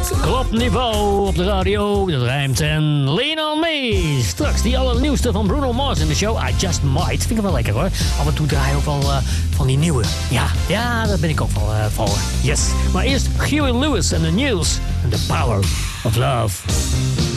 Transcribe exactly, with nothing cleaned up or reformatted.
Klopniveau op de radio, dat rijmt en Lean on Me. Straks die allernieuwste van Bruno Mars in de show, I Just Might. Vind ik wel lekker hoor. Af en toe draai je ook wel uh, van die nieuwe. Ja, ja, daar ben ik ook wel uh, voor. Yes. Maar eerst Huey Lewis en The News and the Power of Love.